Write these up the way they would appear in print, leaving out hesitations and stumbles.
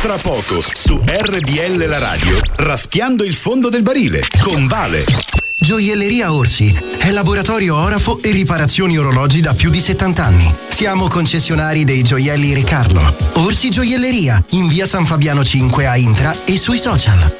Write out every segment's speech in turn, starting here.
Tra poco su RBL la radio, raschiando il fondo del barile con Vale. Gioielleria Orsi è laboratorio orafo e riparazioni orologi da più di 70 anni. Siamo concessionari dei gioielli Re Carlo. Orsi Gioielleria in via San Fabiano 5 a Intra e sui social.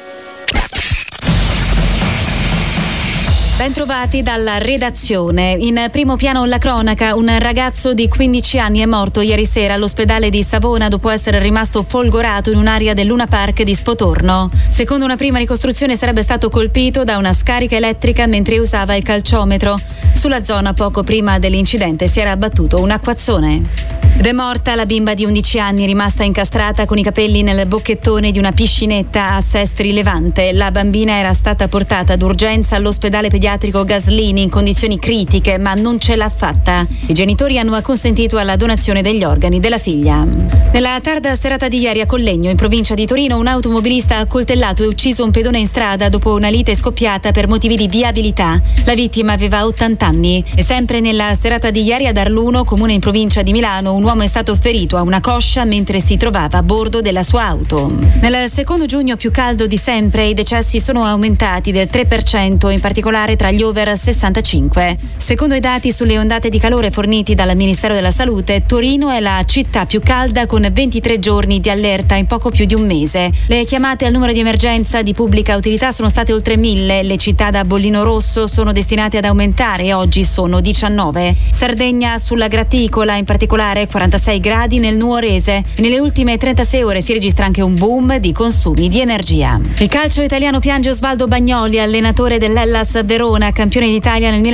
Bentrovati dalla redazione. In primo piano la cronaca, un ragazzo di 15 anni è morto ieri sera all'ospedale di Savona dopo essere rimasto folgorato in un'area del Luna Park di Spotorno. Secondo una prima ricostruzione sarebbe stato colpito da una scarica elettrica mentre usava il calciometro. Sulla zona poco prima dell'incidente si era abbattuto un acquazzone. Ed è morta la bimba di 11 anni rimasta incastrata con i capelli nel bocchettone di una piscinetta a Sestri Levante. La bambina era stata portata d'urgenza all'ospedale pediatrico Gaslini in condizioni critiche, ma non ce l'ha fatta. I genitori hanno acconsentito alla donazione degli organi della figlia. Nella tarda serata di ieri a Collegno, in provincia di Torino, un automobilista ha accoltellato e ucciso un pedone in strada dopo una lite scoppiata per motivi di viabilità. La vittima aveva 80 anni. E sempre nella serata di ieri ad Arluno, comune in provincia di Milano, un uomo è stato ferito a una coscia mentre si trovava a bordo della sua auto. Nel secondo giugno più caldo di sempre, i decessi sono aumentati del 3%, in particolare tra gli over 65. Secondo i dati sulle ondate di calore forniti dal Ministero della Salute, Torino è la città più calda con 23 giorni di allerta in poco più di un mese. Le chiamate al numero di emergenza di pubblica utilità sono state oltre 1000. Le città da bollino rosso sono destinate ad aumentare e oggi sono 19. Sardegna sulla graticola, in particolare 46 gradi nel Nuorese. E nelle ultime 36 ore si registra anche un boom di consumi di energia. Il calcio italiano piange Osvaldo Bagnoli, allenatore dell'Hellas Verona, campione d'Italia nel